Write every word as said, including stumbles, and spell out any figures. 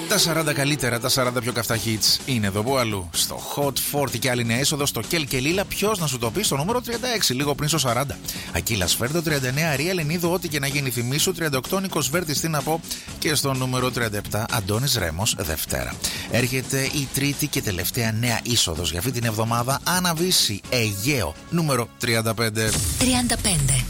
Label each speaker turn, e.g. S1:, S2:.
S1: Τα σαράντα καλύτερα, τα σαράντα πιο καυτά hits είναι εδώ που αλλού. Στο Hot σαράντα και άλλη νέα έσοδο στο Κέλ και Λίλα. Ποιος να σου το πει στο νούμερο τριάντα έξι, λίγο πριν στο σαράντα. Ακύλα Σφέρντο τριάντα εννέα, Ρία Λενίδου, ό,τι και να γίνει θυμίσου τριάντα οκτώ, Νίκος Βέρτης, τι να πω. Και στο νούμερο τριάντα επτά, Αντώνης Ρέμος, Δευτέρα. Έρχεται η τρίτη και τελευταία νέα είσοδος για αυτή την εβδομάδα. Αναβίση Αιγαίο, νούμερο τριάντα πέντε.
S2: τριάντα πέντε.